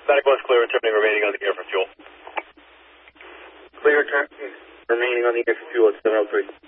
Static 1's clear, returning remaining on the air for fuel. Clear, remaining on the air for fuel at 703.